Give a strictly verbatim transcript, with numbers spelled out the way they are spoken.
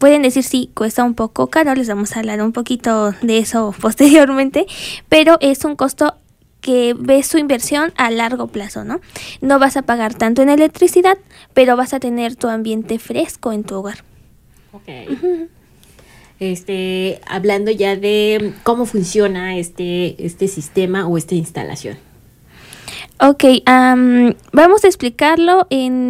pueden decir sí, cuesta un poco caro, les vamos a hablar un poquito de eso posteriormente, pero es un costo que ves su inversión a largo plazo, ¿no? No vas a pagar tanto en electricidad, pero vas a tener tu ambiente fresco en tu hogar. Okay. Uh-huh. Este, hablando ya de cómo funciona este, este sistema o esta instalación. Ok, um, vamos a explicarlo en